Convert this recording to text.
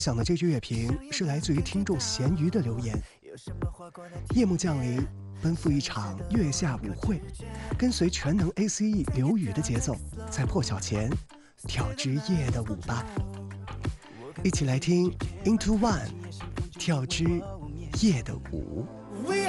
想的这句乐评是来自于听众咸鱼的留言。夜幕降临，奔赴一场月下舞会，跟随全能 ACE 刘宇的节奏，在破晓前跳支夜的舞吧。一起来听 Into One 跳支夜的舞。